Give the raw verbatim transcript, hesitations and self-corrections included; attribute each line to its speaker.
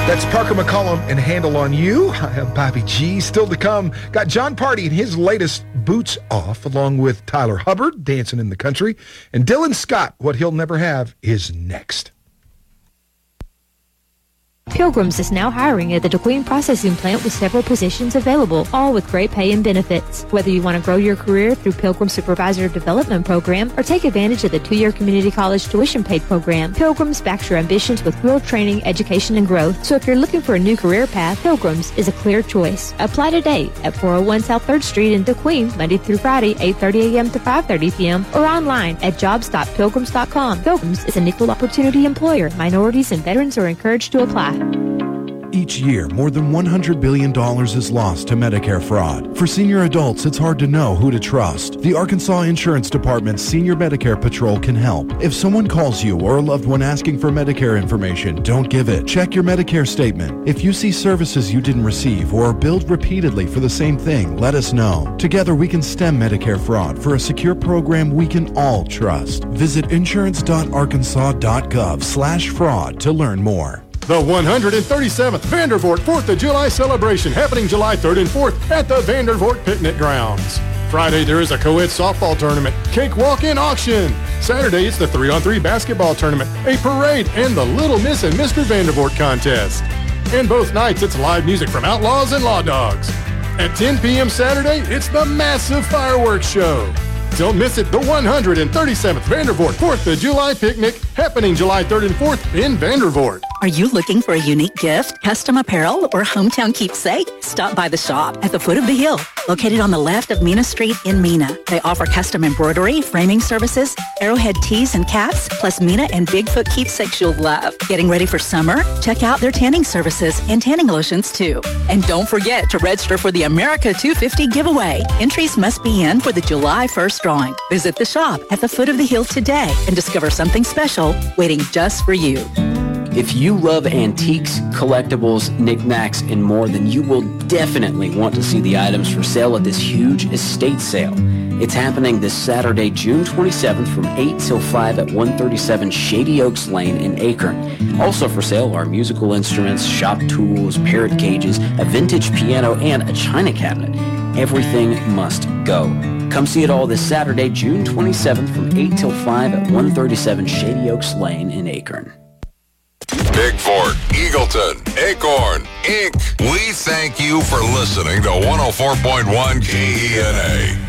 Speaker 1: That's Parker McCollum and Handle on You. I am Bobby G. Still to come, got John Party and his latest Boots Off, along with Tyler Hubbard, Dancing in the Country, and Dylan Scott, What He'll Never Have, is next.
Speaker 2: Pilgrims is now hiring at the DeQueen Processing Plant with several positions available, all with great pay and benefits. Whether you want to grow your career through Pilgrim Supervisor Development Program or take advantage of the two-year community college tuition paid program, Pilgrims backs your ambitions with real training, education, and growth. So if you're looking for a new career path, Pilgrims is a clear choice. Apply today at four oh one South third Street in DeQueen, Monday through Friday, eight thirty a.m. to five thirty p.m. or online at jobs dot pilgrims dot com. Pilgrims is an equal opportunity employer. Minorities and veterans are encouraged to apply.
Speaker 3: Each year, more than one hundred billion dollars is lost to Medicare fraud. For senior adults, it's hard to know who to trust. The Arkansas Insurance Department's Senior Medicare Patrol can help. If someone calls you or a loved one asking for Medicare information, don't give it. Check your Medicare statement. If you see services you didn't receive or are billed repeatedly for the same thing, let us know. Together, we can stem Medicare fraud for a secure program we can all trust. Visit insurance dot arkansas dot gov slash fraud to learn more.
Speaker 4: The one hundred thirty-seventh Vandervoort fourth of July celebration happening July third and fourth at the Vandervoort Picnic Grounds. Friday, there is a co-ed softball tournament, cakewalk and auction. Saturday, it's the three on three basketball tournament, a parade, and the Little Miss and Mister Vandervoort contest. And both nights, it's live music from Outlaws and Law Dogs. At ten p.m. Saturday, it's the massive fireworks show. Don't miss it, the one hundred thirty-seventh Vandervoort fourth of July picnic happening July third and fourth in Vandervoort.
Speaker 5: Are you looking for a unique gift, custom apparel, or hometown keepsake? Stop by the shop at the foot of the hill, located on the left of Mena Street in Mena. They offer custom embroidery, framing services, arrowhead tees and caps, plus Mena and Bigfoot keepsakes you'll love. Getting ready for summer? Check out their tanning services and tanning lotions too. And don't forget to register for the America two fifty giveaway. Entries must be in for the July first drawing. Visit the shop at the foot of the hill today and discover something special waiting just for you.
Speaker 6: If you love antiques, collectibles, knickknacks, and more, then you will definitely want to see the items for sale at this huge estate sale. It's happening this Saturday, June twenty-seventh from eight till five at one thirty-seven Shady Oaks Lane in Acorn. Also for sale are musical instruments, shop tools, parrot cages, a vintage piano, and a china cabinet. Everything must go. Come see it all this Saturday, June twenty-seventh from eight till five at one thirty-seven Shady Oaks Lane in Acorn.
Speaker 7: Bigford, Eagleton, Acorn, Incorporated. We thank you for listening to one oh four point one K E N A.